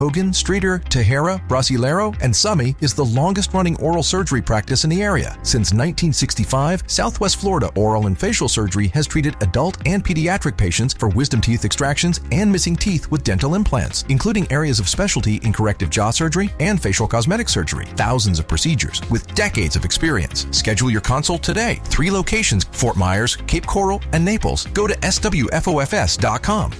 Hogan, Streeter, Tejera, Brasileiro, and Sumi is the longest-running oral surgery practice in the area. Since 1965, Southwest Florida Oral and Facial Surgery has treated adult and pediatric patients for wisdom teeth extractions and missing teeth with dental implants, including areas of specialty in corrective jaw surgery and facial cosmetic surgery. Thousands of procedures with decades of experience. Schedule your consult today. 3 locations: Fort Myers, Cape Coral, and Naples. Go to swfofs.com.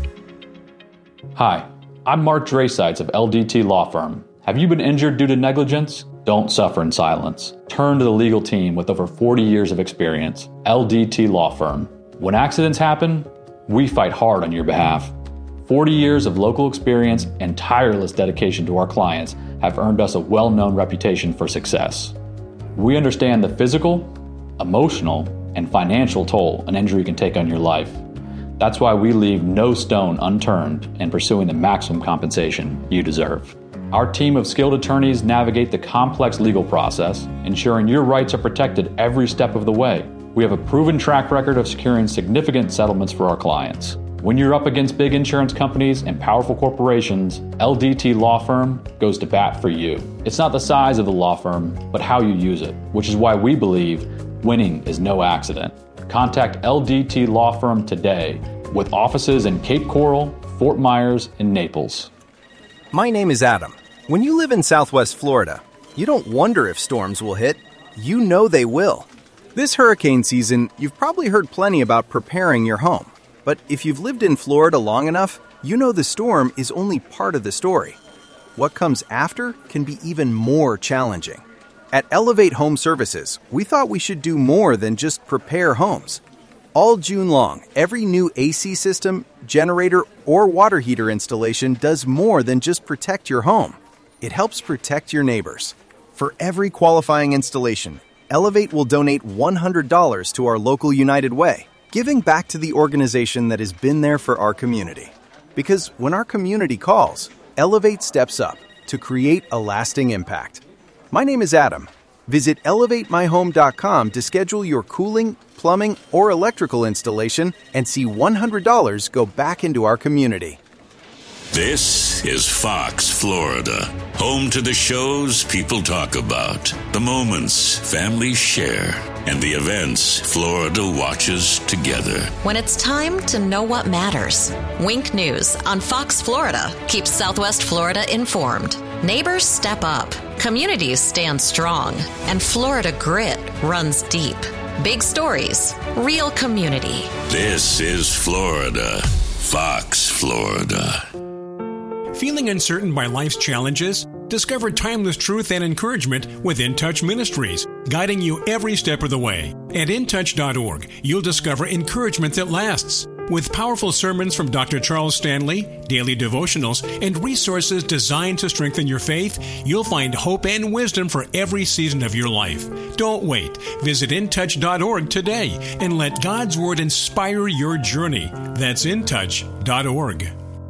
Hi, I'm Mark Drasides of LDT Law Firm. Have you been injured due to negligence? Don't suffer in silence. Turn to the legal team with over 40 years of experience. LDT Law Firm. When accidents happen, we fight hard on your behalf. 40 years of local experience and tireless dedication to our clients have earned us a well-known reputation for success. We understand the physical, emotional, and financial toll an injury can take on your life. That's why we leave no stone unturned in pursuing the maximum compensation you deserve. Our team of skilled attorneys navigate the complex legal process, ensuring your rights are protected every step of the way. We have a proven track record of securing significant settlements for our clients. When you're up against big insurance companies and powerful corporations, LDT Law Firm goes to bat for you. It's not the size of the law firm, but how you use it, which is why we believe winning is no accident. Contact LDT Law Firm today with offices in Cape Coral, Fort Myers, and Naples. My name is Adam. When you live in Southwest Florida, you don't wonder if storms will hit. You know they will. This hurricane season, you've probably heard plenty about preparing your home. But if you've lived in Florida long enough, you know the storm is only part of the story. What comes after can be even more challenging. At Elevate Home Services, we thought we should do more than just prepare homes. All June long, every new AC system, generator, or water heater installation does more than just protect your home. It helps protect your neighbors. For every qualifying installation, Elevate will donate $100 to our local United Way, giving back to the organization that has been there for our community. Because when our community calls, Elevate steps up to create a lasting impact. My name is Adam. Visit elevatemyhome.com to schedule your cooling, plumbing, or electrical installation and see $100 go back into our community. This is Fox Florida, home to the shows people talk about, the moments families share, and the events Florida watches together. When it's time to know what matters, Wink News on Fox Florida keeps Southwest Florida informed. Neighbors step up, communities stand strong, and Florida grit runs deep. Big stories, real community. This is Florida, Fox Florida. Feeling uncertain by life's challenges? Discover timeless truth and encouragement with In Touch Ministries, guiding you every step of the way. At intouch.org, you'll discover encouragement that lasts. With powerful sermons from Dr. Charles Stanley, daily devotionals, and resources designed to strengthen your faith, you'll find hope and wisdom for every season of your life. Don't wait. Visit intouch.org today and let God's Word inspire your journey. That's intouch.org.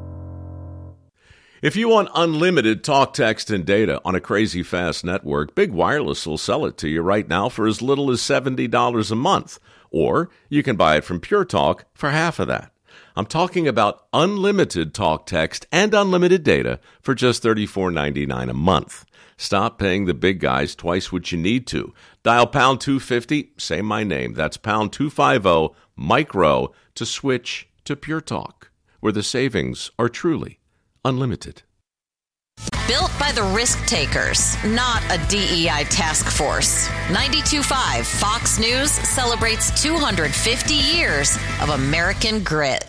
If you want unlimited talk, text, and data on a crazy fast network, Big Wireless will sell it to you right now for as little as $70 a month. Or you can buy it from Pure Talk for half of that. I'm talking about unlimited talk, text, and unlimited data for just $34.99 a month. Stop paying the big guys twice what you need to. Dial pound 250, say my name. That's pound 250 micro to switch to Pure Talk, where the savings are truly unlimited. Built by the risk takers, not a DEI task force. 92.5 Fox News celebrates 250 years of American grit.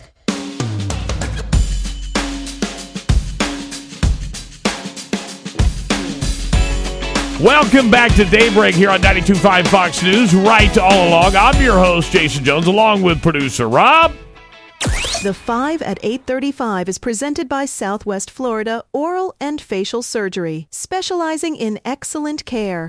Welcome back to Daybreak here on 92.5 Fox News, right all along. I'm your host, Jason Jones, along with producer Rob. The 5 at 8:35 is presented by Southwest Florida Oral and Facial Surgery, specializing in excellent care.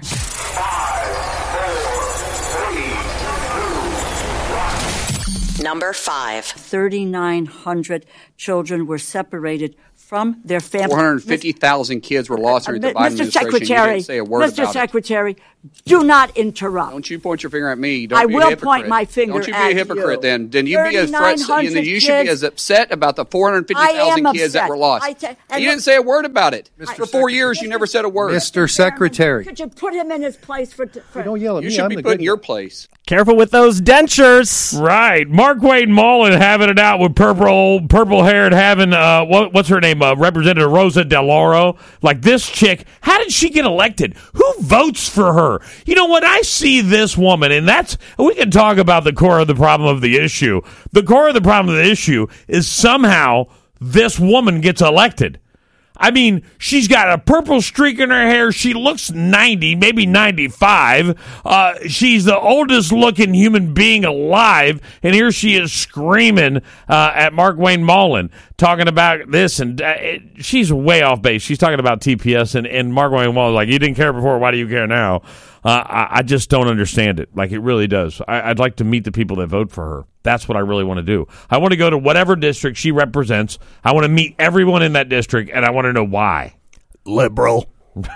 5, 4, 3, 2, 1. Number 5. 3,900 children were separated from their family. 450,000 kids were lost during the Biden administration. You didn't say a word about it. Mr. Secretary, do not interrupt. Don't you point your finger at me. Don't I be a will hypocrite. point my finger at you. Don't you be a hypocrite then. Then you be as you should be as upset about the 450,000 kids that were lost. You didn't say a word about it. For 4 years, you never said a word. Mr. Secretary. Could you put him in his place for don't yell at me. You should be put in your place. Careful with those dentures. Right. Markwayne Mullin having it out with purple-haired, having, what's her name, Representative Rosa DeLauro. Like, this chick, how did she get elected? Who votes for her? You know, when I see this woman, and we can talk about the core of the problem of the issue. The core of the problem of the issue is somehow this woman gets elected. I mean, she's got a purple streak in her hair. She looks 90, maybe 95. She's the oldest looking human being alive. And here she is screaming at Markwayne Mullin, talking about this. And she's way off base. She's talking about TPS. And Markwayne Mullin's like, you didn't care before. Why do you care now? I just don't understand it. Like, it really does. I'd like to meet the people that vote for her. That's what I really want to do. I want to go to whatever district she represents. I want to meet everyone in that district, and I want to know why. Liberal.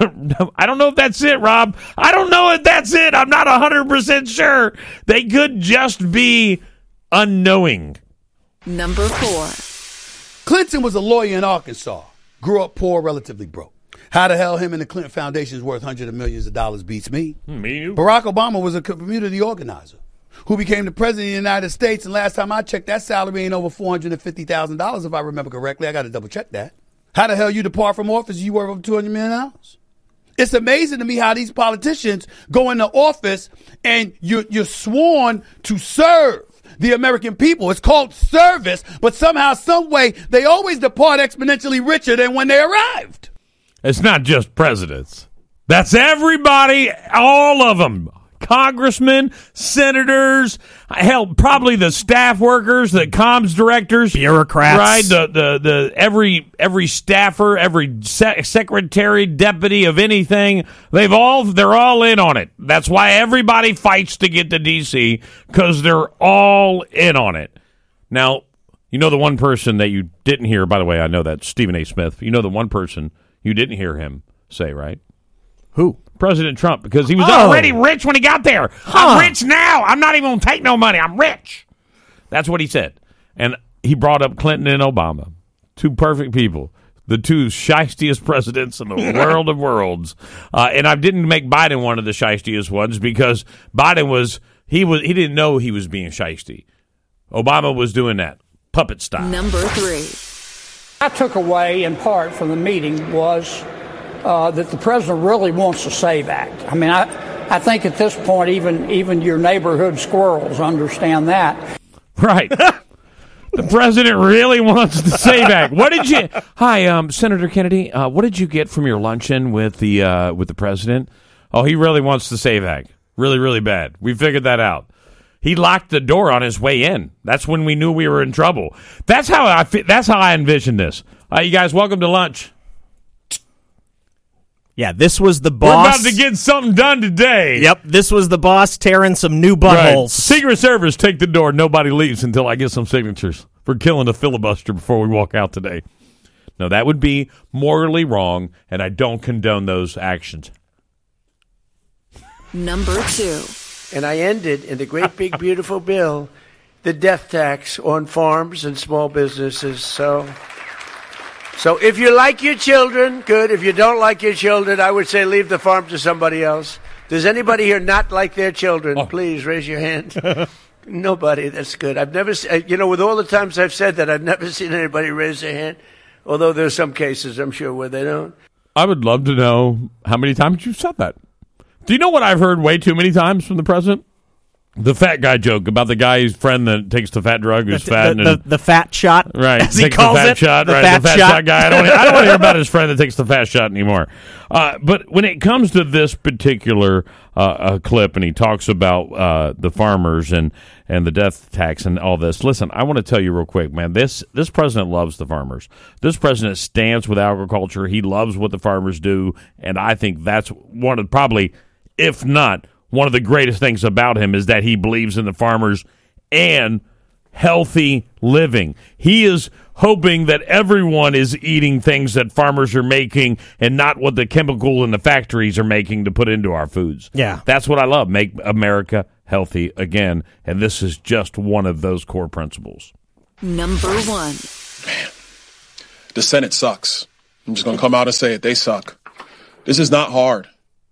I don't know if that's it, Rob. I don't know if that's it. I'm not 100% sure. They could just be unknowing. Number 4. Clinton was a lawyer in Arkansas. Grew up poor, relatively broke. How the hell him and the Clinton Foundation is worth hundreds of millions of dollars beats me. Me too. Barack Obama was a community organizer who became the president of the United States, and last time I checked, that salary ain't over $450,000 if I remember correctly. I got to double check that. How the hell you depart from office? You worth over $200 million? It's amazing to me how these politicians go into office and you're sworn to serve the American people. It's called service, but somehow, some way, they always depart exponentially richer than when they arrived. It's not just presidents. That's everybody, all of them. Congressmen, senators, hell, probably the staff workers, the comms directors, bureaucrats, right? The every staffer, every secretary, deputy of anything, they're all in on it. That's why everybody fights to get to D.C. because they're all in on it. Now, you know the one person that you didn't hear. By the way, I know that Stephen A. Smith. You know the one person you didn't hear him say, right? Who? President Trump, because he was already rich when he got there. I'm rich now. I'm not even going to take no money. I'm rich. That's what he said. And he brought up Clinton and Obama, two perfect people, the two shiestiest presidents in the world of worlds. And I didn't make Biden one of the shiestiest ones because Biden he didn't know he was being shiesty. Obama was doing that puppet style. Number 3. I took away in part from the meeting was that the president really wants the SAVE Act. I mean, I think at this point, even your neighborhood squirrels understand that. Right. The president really wants the SAVE Act. What did you? Hi, Senator Kennedy. What did you get from your luncheon with the president? Oh, he really wants the SAVE Act. Really, really bad. We figured that out. He locked the door on his way in. That's when we knew we were in trouble. That's how I envisioned this. You guys, welcome to lunch. Yeah, this was the boss. We're about to get something done today. Yep, this was the boss tearing some new buttholes. Right. Secret Service, take the door. Nobody leaves until I get some signatures. We're killing a filibuster before we walk out today. No, that would be morally wrong, and I don't condone those actions. Number 2. And I ended in the great big beautiful bill, the death tax on farms and small businesses. So if you like your children, good. If you don't like your children, I would say leave the farm to somebody else. Does anybody here not like their children? Please raise your hand. Nobody. That's good. I've never seen, with all the times I've said that, I've never seen anybody raise their hand. Although there's some cases, I'm sure, where they don't. I would love to know how many times you've said that. Do you know what I've heard way too many times from the president? The fat guy joke about the guy's friend that takes the fat drug who's fat. The fat shot, right? As he calls it, the fat shot guy. I don't want to hear about his friend that takes the fat shot anymore. But when it comes to this particular clip, and he talks about the farmers and the death tax and all this. Listen, I want to tell you real quick, man. This president loves the farmers. This president stands with agriculture. He loves what the farmers do, and I think that's one of probably, if not one of the greatest things about him, is that he believes in the farmers and healthy living. He is hoping that everyone is eating things that farmers are making and not what the chemical in the factories are making to put into our foods. Yeah. That's what I love. Make America healthy again. And this is just one of those core principles. Number 1. Man, the Senate sucks. I'm just going to come out and say it. They suck. This is not hard.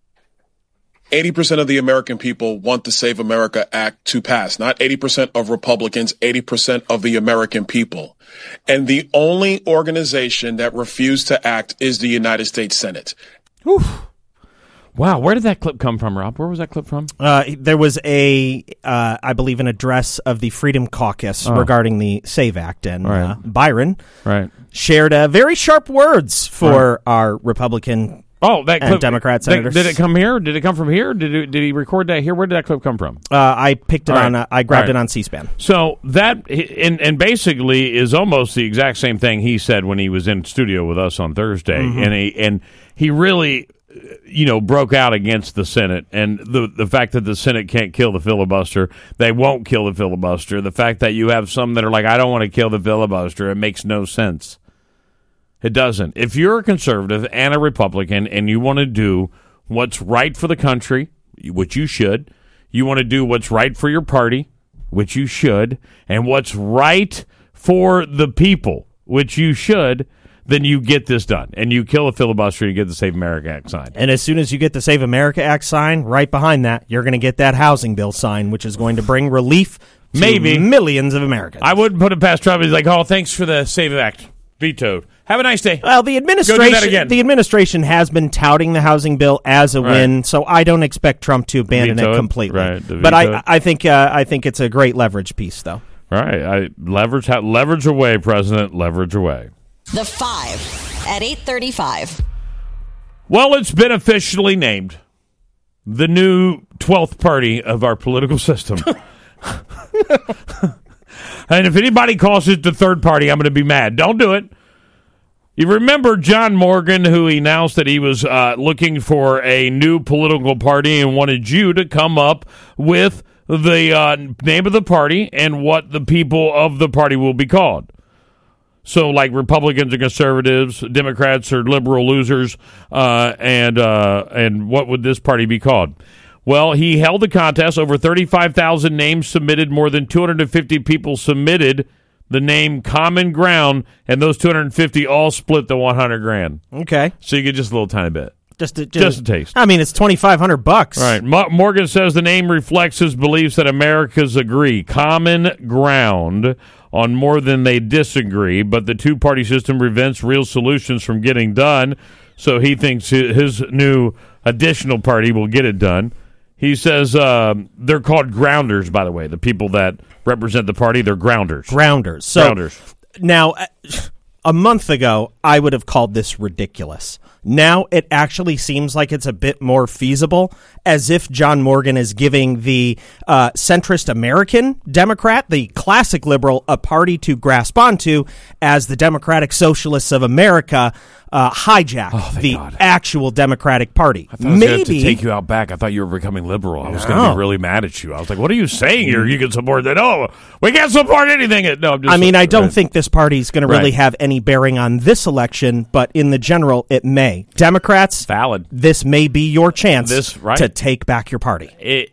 80% of the American people want the Save America Act to pass. Not 80% of Republicans, 80% of the American people. And the only organization that refused to act is the United States Senate. Oof. Wow, where did that clip come from, Rob? Where was that clip from? There was I believe, an address of the Freedom Caucus regarding the SAVE Act, and Byron shared very sharp words for our Republican that clip, and Democrat senators. Did it come here? Did it come from here? Did he record that here? Where did that clip come from? I picked it on. I grabbed it on C-SPAN. So that and basically is almost the exact same thing he said when he was in studio with us on Thursday, and he really, broke out against the Senate and the fact that the Senate can't kill the filibuster. They won't kill the filibuster. The fact that you have some that are like, I don't want to kill the filibuster. It makes no sense. It doesn't. If you're a conservative and a Republican and you want to do what's right for the country, which you should, you want to do what's right for your party, which you should, and what's right for the people, which you should, then you get this done. And you kill a filibuster, you get the Save America Act signed. And as soon as you get the Save America Act signed, right behind that, you're going to get that housing bill signed, which is going to bring relief to millions of Americans. I wouldn't put it past Trump. He's like, thanks for the Save Act. Vetoed. Have a nice day. Well, the administration has been touting the housing bill as a win, so I don't expect Trump to abandon it completely. Right. But I think it's a great leverage piece, though. All right. Leverage away, President. Leverage away. The 5 at 8:35. Well, it's been officially named the new 12th party of our political system. And if anybody calls it the third party, I'm going to be mad. Don't do it. You remember John Morgan, who announced that he was looking for a new political party and wanted you to come up with the name of the party and what the people of the party will be called. So, like, Republicans are conservatives, Democrats are liberal losers, and what would this party be called? Well, he held the contest. Over 35,000 names submitted. More than 250 people submitted the name Common Ground, and those 250 all split the $100,000. Okay. So you get just a little tiny bit. Just a taste. I mean, it's $2,500. Right. Morgan says the name reflects his beliefs that Americans agree. Common ground on more than they disagree, but the two-party system prevents real solutions from getting done, so he thinks his new additional party will get it done. He says they're called grounders, by the way. The people that represent the party, they're grounders. So, now, a month ago, I would have called this ridiculous. Now it actually seems like it's a bit more feasible, as if John Morgan is giving the centrist American Democrat, the classic liberal, a party to grasp onto, as the Democratic Socialists of America hijack the actual Democratic Party. I thought I was going to take you out back. I thought you were becoming liberal. I was going to be really mad at you. I was like, what are you saying here? You can support that. No, we can't support anything. No, I'm just I don't think this party is going to really have any bearing on this election, but in the general, it may. Democrats, valid. This may be your chance to take back your party.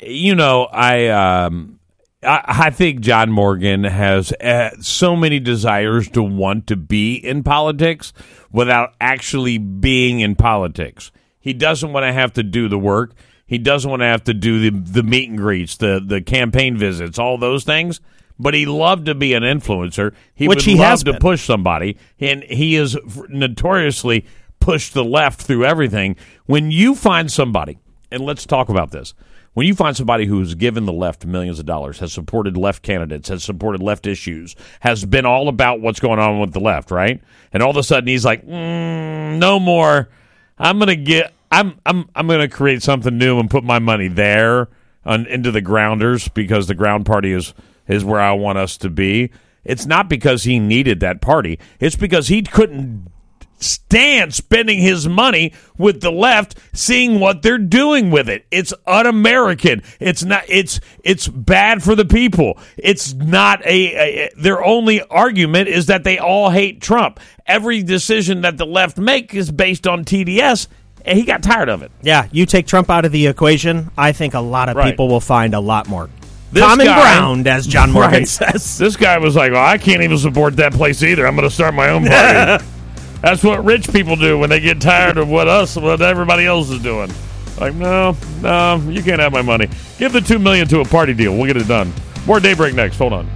I think John Morgan has so many desires to want to be in politics without actually being in politics. He doesn't want to have to do the work. He doesn't want to have to do the meet and greets, the campaign visits, all those things. But he loved to be an influencer. He would love to push somebody, and he is notoriously pushed the left through everything. When you find somebody, and let's talk about this, when you find somebody who's given the left millions of dollars, has supported left candidates, has supported left issues, has been all about what's going on with the left, right? And all of a sudden he's like, no more. I'm gonna create something new and put my money there into the grounders, because the ground party is where I want us to be. It's not because he needed that party. It's because he couldn't stand spending his money with the left, seeing what they're doing with it. It's un-American. It's not. It's bad for the people. It's not their only argument is that they all hate Trump. Every decision that the left make is based on TDS, and he got tired of it. Yeah, you take Trump out of the equation, I think a lot of people will find a lot more This common guy, ground, as John Morgan says. This guy was like, well, I can't even support that place either. I'm going to start my own party. That's what rich people do when they get tired of what everybody else is doing. Like, no, you can't have my money. Give the $2 million to a party deal. We'll get it done. More Daybreak next. Hold on.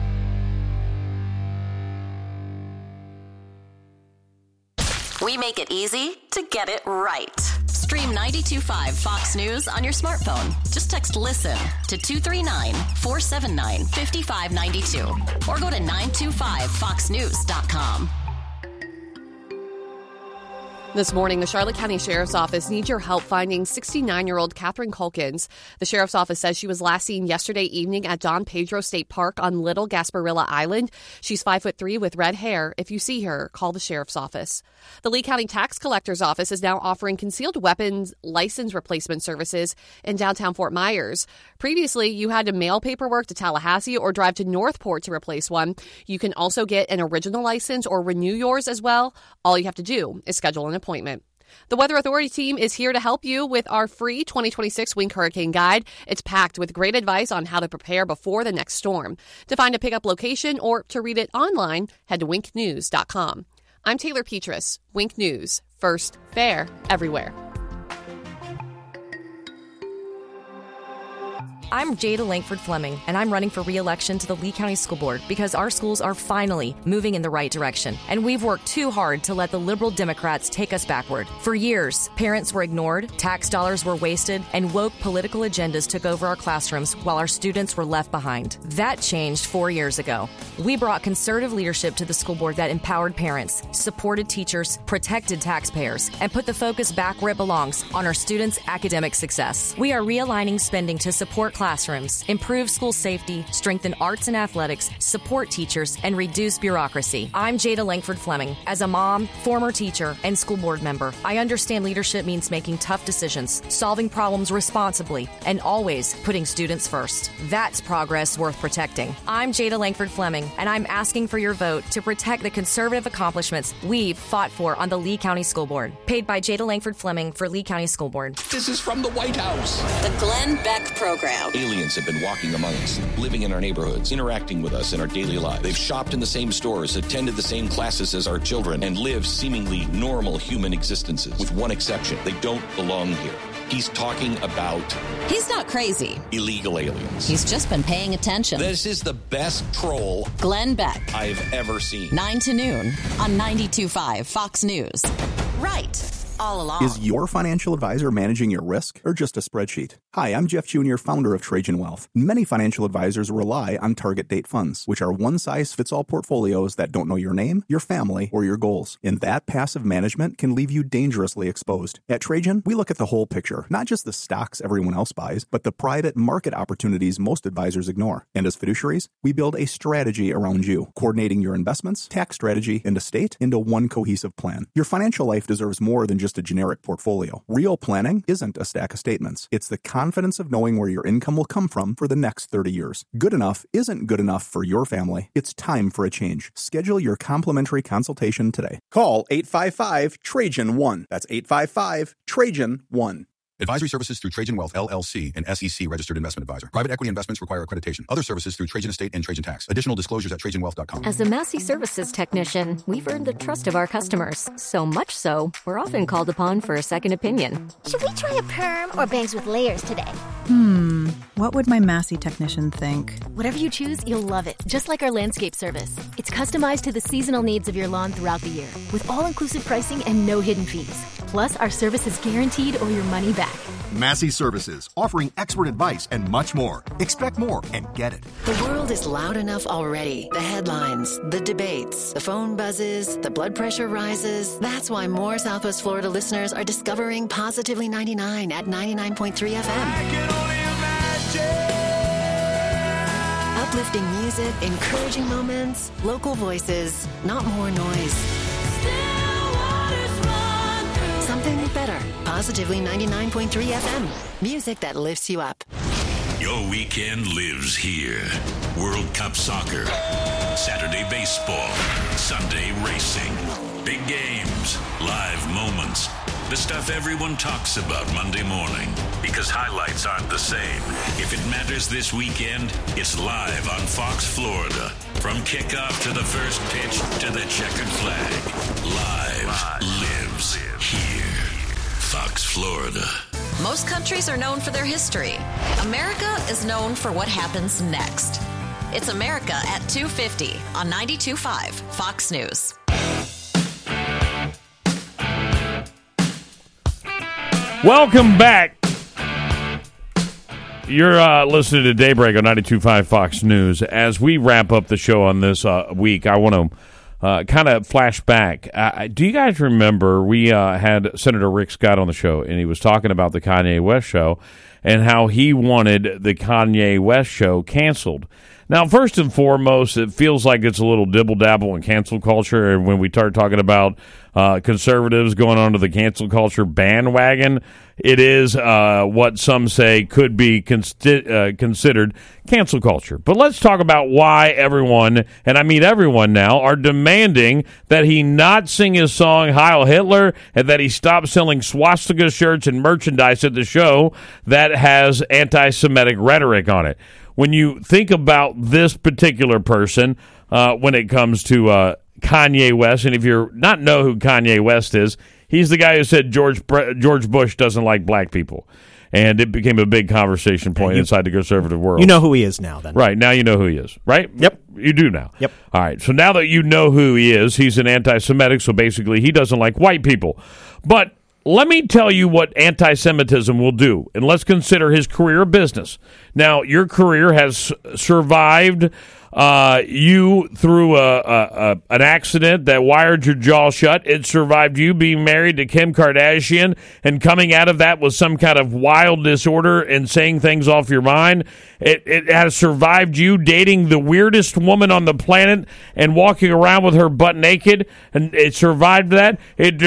We make it easy to get it right. Stream 92.5 Fox News on your smartphone. Just text LISTEN to 239-479-5592 or go to 925foxnews.com. This morning, the Charlotte County Sheriff's Office needs your help finding 69-year-old Catherine Culkins. The Sheriff's Office says she was last seen yesterday evening at Don Pedro State Park on Little Gasparilla Island. She's 5'3" with red hair. If you see her, call the Sheriff's Office. The Lee County Tax Collector's Office is now offering concealed weapons license replacement services in downtown Fort Myers. Previously, you had to mail paperwork to Tallahassee or drive to Northport to replace one. You can also get an original license or renew yours as well. All you have to do is schedule an appointment. The Weather Authority team is here to help you with our free 2026 Wink Hurricane Guide. It's packed with great advice on how to prepare before the next storm. To find a pickup location or to read it online, head to winknews.com. I'm Taylor Petras. Wink News. First, fair, everywhere. I'm Jada Langford Fleming, and I'm running for re-election to the Lee County School Board because our schools are finally moving in the right direction, and we've worked too hard to let the liberal Democrats take us backward. For years, parents were ignored, tax dollars were wasted, and woke political agendas took over our classrooms while our students were left behind. That changed 4 years ago. We brought conservative leadership to the school board that empowered parents, supported teachers, protected taxpayers, and put the focus back where it belongs, on our students' academic success. We are realigning spending to support classrooms, improve school safety, strengthen arts and athletics, support teachers, and reduce bureaucracy. I'm Jada Langford Fleming. As a mom, former teacher, and school board member, I understand leadership means making tough decisions, solving problems responsibly, and always putting students first. That's progress worth protecting. I'm Jada Langford Fleming, and I'm asking for your vote to protect the conservative accomplishments we've fought for on the Lee County School Board. Paid by Jada Langford Fleming for Lee County School Board. This is from the White House. The Glenn Beck Program. Aliens have been walking among us, living in our neighborhoods, interacting with us in our daily lives. They've shopped in the same stores, attended the same classes as our children, and lived seemingly normal human existences. With one exception, they don't belong here. He's talking about... He's not crazy. Illegal aliens. He's just been paying attention. This is the best troll... Glenn Beck. I've ever seen. 9 to noon on 92.5 Fox News. Right. All along. Is your financial advisor managing your risk or just a spreadsheet? Hi, I'm Jeff Jr., founder of Trajan Wealth. Many financial advisors rely on target date funds, which are one-size-fits-all portfolios that don't know your name, your family, or your goals. And that passive management can leave you dangerously exposed. At Trajan, we look at the whole picture, not just the stocks everyone else buys, but the private market opportunities most advisors ignore. And as fiduciaries, we build a strategy around you, coordinating your investments, tax strategy, and estate into one cohesive plan. Your financial life deserves more than just a generic portfolio. Real planning isn't a stack of statements. It's the confidence of knowing where your income will come from for the next 30 years. Good enough isn't good enough for your family. It's time for a change. Schedule your complimentary consultation today. Call 855-TRAJAN-1. That's 855-TRAJAN-1. Advisory services through Trajan Wealth, LLC, an SEC registered investment advisor. Private equity investments require accreditation. Other services through Trajan Estate and Trajan Tax. Additional disclosures at TrajanWealth.com. As a Massey Services technician, we've earned the trust of our customers. So much so, we're often called upon for a second opinion. Should we try a perm or bangs with layers today? What would my Massey technician think? Whatever you choose, you'll love it. Just like our landscape service. It's customized to the seasonal needs of your lawn throughout the year, with all-inclusive pricing and no hidden fees. Plus, our service is guaranteed or your money back. Massey Services, offering expert advice and much more. Expect more and get it. The world is loud enough already. The headlines, the debates, the phone buzzes, the blood pressure rises. That's why more Southwest Florida listeners are discovering Positively 99 at 99.3 FM. Uplifting music, encouraging moments, local voices, not more noise. better. Positively 99.3 FM. Music that lifts you up. Your weekend lives here. World Cup soccer, Saturday baseball, Sunday racing, big games, live moments. The stuff everyone talks about Monday morning, because highlights aren't the same. If it matters this weekend, it's live on Fox Florida. From kickoff to the first pitch to the checkered flag. Live lives here. Fox Florida. Most countries are known for their history. America is known for what happens next. It's America at 2:50 on 92.5 Fox News. Welcome back. You're listening to Daybreak on 92.5 Fox News. As we wrap up the show on this week, I want to kind of flash back. Do you guys remember we had Senator Rick Scott on the show, and he was talking about the Kanye West show and how he wanted the Kanye West show canceled. Now, first and foremost, it feels like it's a little dibble-dabble in cancel culture, and when we start talking about conservatives going onto the cancel culture bandwagon, it is what some say could be considered cancel culture. But let's talk about why everyone, and I mean everyone now, are demanding that he not sing his song Heil Hitler and that he stop selling swastika shirts and merchandise at the show that has anti-Semitic rhetoric on it. When you think about this particular person, when it comes to Kanye West, and if you not know who Kanye West is, he's the guy who said George Bush doesn't like black people. And it became a big conversation point inside the conservative world. You know who he is now, then. Right, now you know who he is, right? Yep. You do now. Yep. All right, so now that you know who he is, he's an anti-Semitic, so basically he doesn't like white people. But let me tell you what anti-Semitism will do, and let's consider his career a business. Now, your career has survived you through an accident that wired your jaw shut. It survived you being married to Kim Kardashian and coming out of that with some kind of wild disorder and saying things off your mind. It has survived you dating the weirdest woman on the planet and walking around with her butt naked, and it survived that.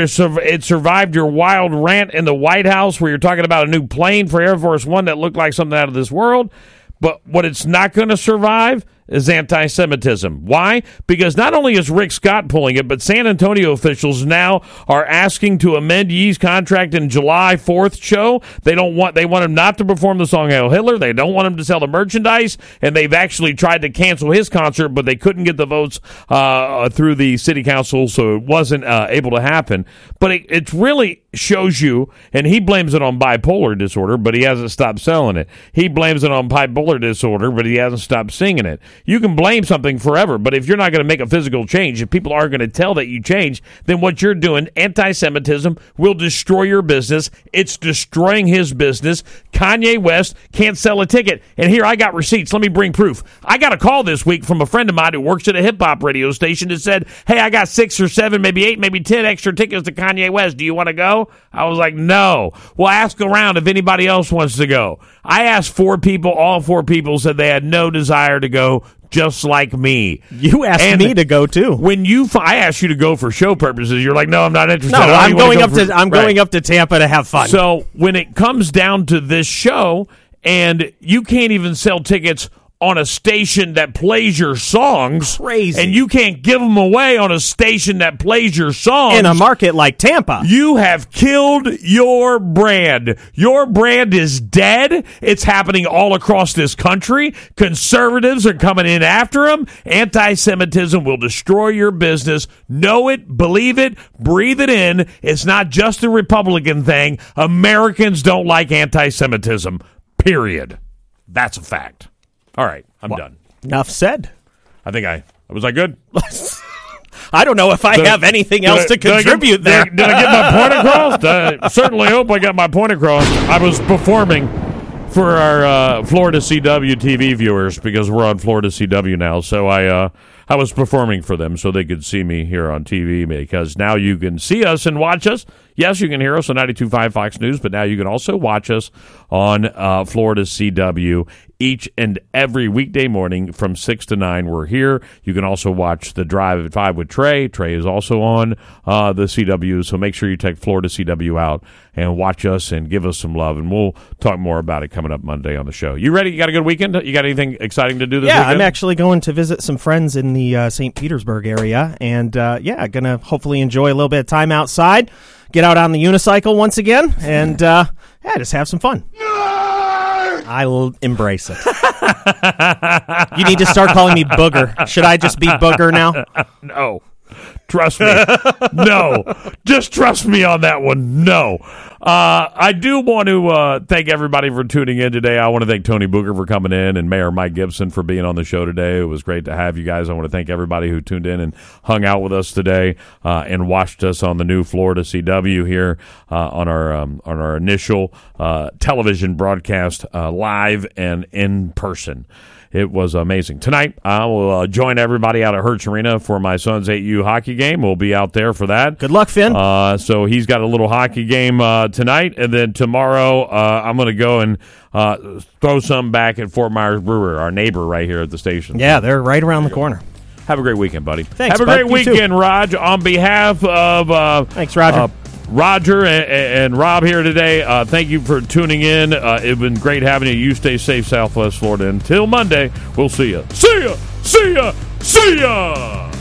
It survived your wild rant in the White House where you're talking about a new plane for Air Force One that looked like something out of this world. But what it's not going to survive is anti-Semitism. Why? Because not only is Rick Scott pulling it, but San Antonio officials now are asking to amend Yee's contract in July 4th show. They want him not to perform the song Heil Hitler. They don't want him to sell the merchandise, and they've actually tried to cancel his concert, but they couldn't get the votes through the city council, so it wasn't able to happen. But it really shows you, and he blames it on bipolar disorder, but he hasn't stopped selling it. He blames it on bipolar disorder, but he hasn't stopped singing it. You can blame something forever, but if you're not going to make a physical change, if people aren't going to tell that you change, then what you're doing, anti-Semitism, will destroy your business. It's destroying his business. Kanye West can't sell a ticket. And here, I got receipts. Let me bring proof. I got a call this week from a friend of mine who works at a hip-hop radio station that said, hey, I got 6 or 7, maybe 8, maybe 10 extra tickets to Kanye West. Do you want to go? I was like, no. Well, ask around if anybody else wants to go. I asked 4 people. All 4 people said they had no desire to go, just like me. You asked me to go too. When I asked you to go for show purposes, you're like, no, I'm not interested. No, I'm going up to Tampa to have fun. So when it comes down to this show, and you can't even sell tickets on a station that plays your songs. Crazy. And you can't give them away on a station that plays your songs. In a market like Tampa. You have killed your brand. Your brand is dead. It's happening all across this country. Conservatives are coming in after them. Anti-Semitism will destroy your business. Know it, believe it, breathe it in. It's not just a Republican thing. Americans don't like anti-Semitism. Period. That's a fact. All right, I'm done. Enough said. Was I good? I don't know if I have anything else to contribute there. Did I get my point across? I certainly hope I got my point across. I was performing for our Florida CW TV viewers because we're on Florida CW now. So I I was performing for them so they could see me here on TV, because now you can see us and watch us. Yes, you can hear us on 92.5 Fox News, but now you can also watch us on Florida CW each and every weekday morning from 6 to 9. We're here. You can also watch The Drive at 5 with Trey. Trey is also on the CW, so make sure you check Florida CW out and watch us and give us some love, and we'll talk more about it coming up Monday on the show. You ready? You got a good weekend? You got anything exciting to do this weekend? Yeah, I'm actually going to visit some friends in the St. Petersburg area, and going to hopefully enjoy a little bit of time outside, get out on the unicycle once again, and just have some fun. I will embrace it. You need to start calling me Booger. Should I just be Booger now? No. Trust me. No. Just trust me on that one. No. I do want to thank everybody for tuning in today. I want to thank Tony Booker for coming in and Mayor Mike Gibson for being on the show today. It was great to have you guys. I want to thank everybody who tuned in and hung out with us today and watched us on the new Florida CW here on our initial television broadcast live and in person. It was amazing. Tonight, I will join everybody out at Hertz Arena for my son's 8U hockey game. We'll be out there for that. Good luck, Finn. So he's got a little hockey game tonight, and then tomorrow I'm going to go and throw some back at Fort Myers Brewer, our neighbor right here at the station. Yeah, they're right around the corner. Have a great weekend, buddy. Thanks, Have a great weekend, Raj. On behalf of thanks, Roger. Roger and Rob here today, thank you for tuning in. It's been great having you. You stay safe, Southwest Florida. Until Monday, we'll see you. See ya! See ya! See ya!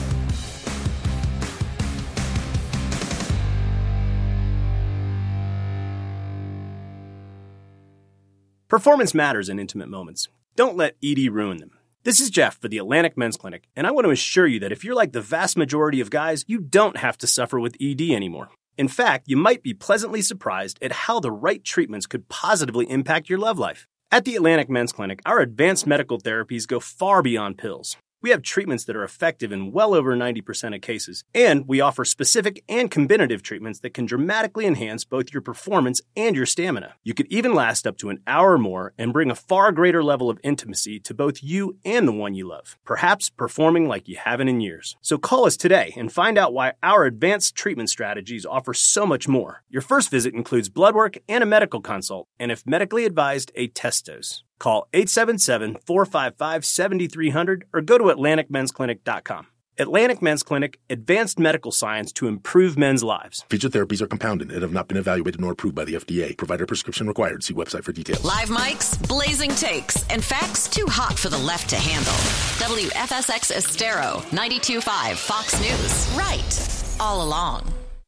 Performance matters in intimate moments. Don't let ED ruin them. This is Jeff for the Atlantic Men's Clinic, and I want to assure you that if you're like the vast majority of guys, you don't have to suffer with ED anymore. In fact, you might be pleasantly surprised at how the right treatments could positively impact your love life. At the Atlantic Men's Clinic, our advanced medical therapies go far beyond pills. We have treatments that are effective in well over 90% of cases, and we offer specific and combinative treatments that can dramatically enhance both your performance and your stamina. You could even last up to an hour or more and bring a far greater level of intimacy to both you and the one you love, perhaps performing like you haven't in years. So call us today and find out why our advanced treatment strategies offer so much more. Your first visit includes blood work and a medical consult, and if medically advised, a test dose. Call 877-455-7300 or go to AtlanticMen'sClinic.com. Atlantic Men's Clinic, advanced medical science to improve men's lives. Featured therapies are compounded and have not been evaluated nor approved by the FDA. Provider prescription required. See website for details. Live mics, blazing takes, and facts too hot for the left to handle. WFSX Estero, 92.5 Fox News. Right. All along.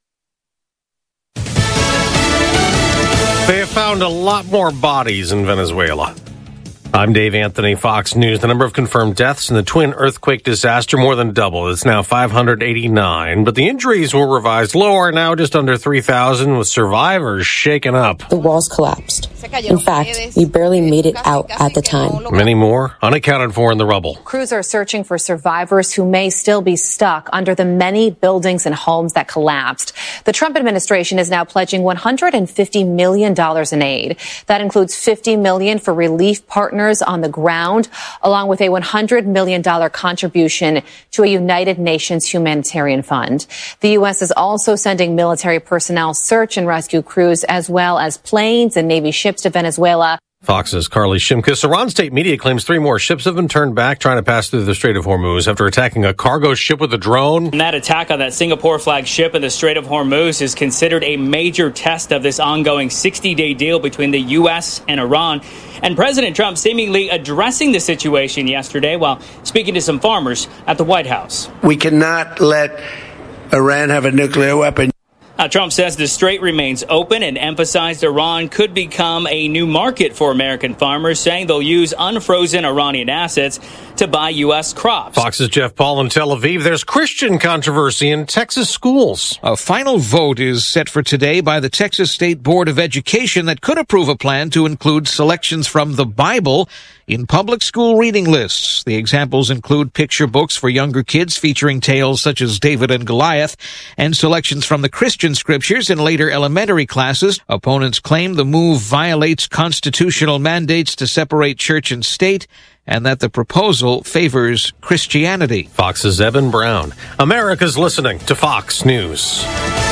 They have found a lot more bodies in Venezuela. I'm Dave Anthony, Fox News. The number of confirmed deaths in the twin earthquake disaster more than doubled. It's now 589, but the injuries were revised lower, now just under 3,000, with survivors shaken up. The walls collapsed. In fact, we barely made it out at the time. Many more unaccounted for in the rubble. Crews are searching for survivors who may still be stuck under the many buildings and homes that collapsed. The Trump administration is now pledging $150 million in aid. That includes $50 million for relief partners on the ground, along with a $100 million contribution to a United Nations humanitarian fund. The U.S. is also sending military personnel, search and rescue crews, as well as planes and Navy ships to Venezuela. Fox's Carly Shimkus. Iran state media claims 3 more ships have been turned back trying to pass through the Strait of Hormuz after attacking a cargo ship with a drone. And that attack on that Singapore flag ship in the Strait of Hormuz is considered a major test of this ongoing 60-day deal between the U.S. and Iran. And President Trump seemingly addressing the situation yesterday while speaking to some farmers at the White House. We cannot let Iran have a nuclear weapon. Trump says the strait remains open and emphasized Iran could become a new market for American farmers, saying they'll use unfrozen Iranian assets to buy U.S. crops. Fox's Jeff Paul in Tel Aviv. There's Christian controversy in Texas schools. A final vote is set for today by the Texas State Board of Education that could approve a plan to include selections from the Bible in public school reading lists. The examples include picture books for younger kids featuring tales such as David and Goliath, and selections from the Christian scriptures in later elementary classes. Opponents claim the move violates constitutional mandates to separate church and state and that the proposal favors Christianity. Fox's Evan Brown. America's listening to Fox News.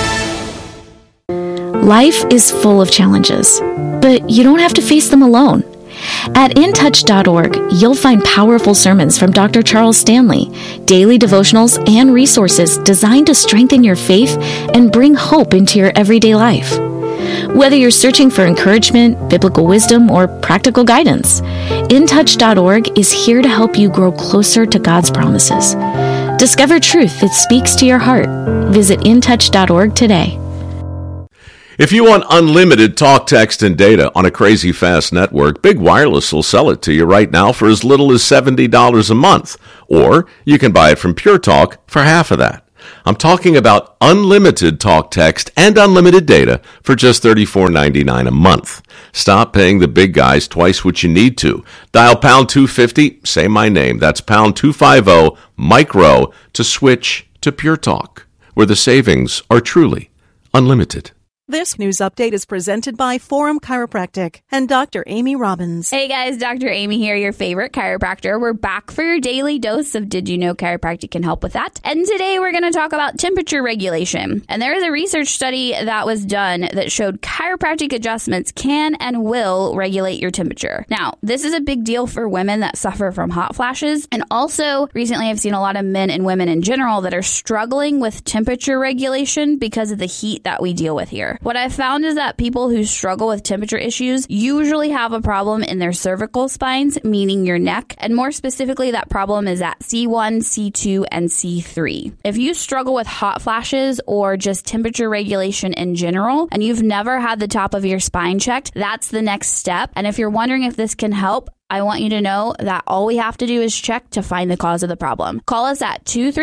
Life is full of challenges, but you don't have to face them alone. At intouch.org, you'll find powerful sermons from Dr. Charles Stanley, daily devotionals, and resources designed to strengthen your faith and bring hope into your everyday life. Whether you're searching for encouragement, biblical wisdom, or practical guidance, intouch.org is here to help you grow closer to God's promises. Discover truth that speaks to your heart. Visit intouch.org today. If you want unlimited talk, text, and data on a crazy fast network, Big Wireless will sell it to you right now for as little as $70 a month. Or you can buy it from Pure Talk for half of that. I'm talking about unlimited talk, text, and unlimited data for just $34.99 a month. Stop paying the big guys twice what you need to. Dial pound 250, say my name. That's pound 250 micro to switch to Pure Talk, where the savings are truly unlimited. This news update is presented by Forum Chiropractic and Dr. Amy Robbins. Hey guys, Dr. Amy here, your favorite chiropractor. We're back for your daily dose of Did You Know Chiropractic can help with that. And today we're going to talk about temperature regulation. And there is a research study that was done that showed chiropractic adjustments can and will regulate your temperature. Now, this is a big deal for women that suffer from hot flashes. And also, recently I've seen a lot of men and women in general that are struggling with temperature regulation because of the heat that we deal with here. What I've found is that people who struggle with temperature issues usually have a problem in their cervical spines, meaning your neck, and more specifically, that problem is at C1, C2, and C3. If you struggle with hot flashes or just temperature regulation in general, and you've never had the top of your spine checked, that's the next step. And if you're wondering if this can help, I want you to know that all we have to do is check to find the cause of the problem. Call us at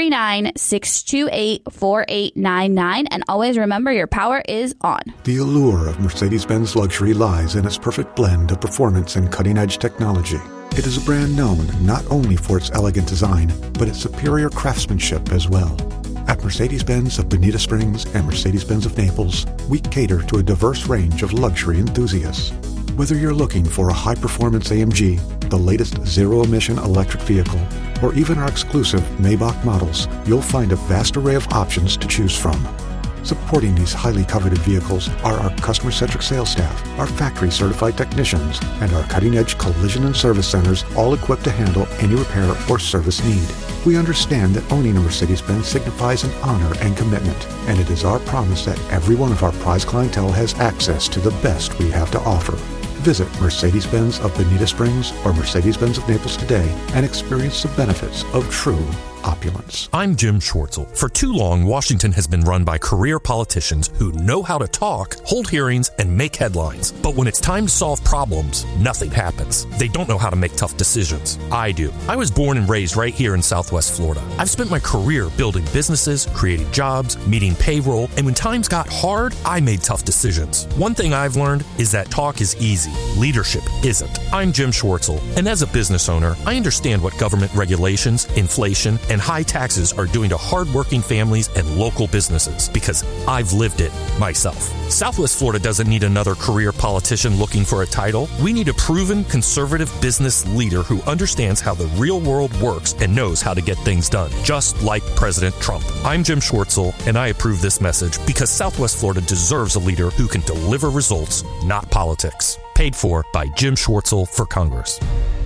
239-628-4899, and always remember your power is on. The allure of Mercedes-Benz luxury lies in its perfect blend of performance and cutting-edge technology. It is a brand known not only for its elegant design, but its superior craftsmanship as well. At Mercedes-Benz of Bonita Springs and Mercedes-Benz of Naples, we cater to a diverse range of luxury enthusiasts. Whether you're looking for a high-performance AMG, the latest zero-emission electric vehicle, or even our exclusive Maybach models, you'll find a vast array of options to choose from. Supporting these highly coveted vehicles are our customer-centric sales staff, our factory-certified technicians, and our cutting-edge collision and service centers, all equipped to handle any repair or service need. We understand that owning a Mercedes-Benz signifies an honor and commitment, and it is our promise that every one of our prize clientele has access to the best we have to offer. Visit Mercedes-Benz of Bonita Springs or Mercedes-Benz of Naples today and experience the benefits of true opulence. I'm Jim Schwartzel. For too long, Washington has been run by career politicians who know how to talk, hold hearings, and make headlines. But when it's time to solve problems, nothing happens. They don't know how to make tough decisions. I do. I was born and raised right here in Southwest Florida. I've spent my career building businesses, creating jobs, meeting payroll, and when times got hard, I made tough decisions. One thing I've learned is that talk is easy. Leadership isn't. I'm Jim Schwartzel, and as a business owner, I understand what government regulations, inflation, and high taxes are doing to hardworking families and local businesses because I've lived it myself. Southwest Florida doesn't need another career politician looking for a title. We need a proven conservative business leader who understands how the real world works and knows how to get things done, just like President Trump. I'm Jim Schwartzel, and I approve this message because Southwest Florida deserves a leader who can deliver results, not politics. Paid for by Jim Schwartzel for Congress.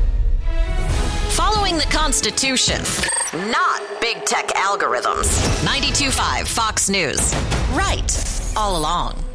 Following the Constitution, not big tech algorithms. 92.5 Fox News. Right all along.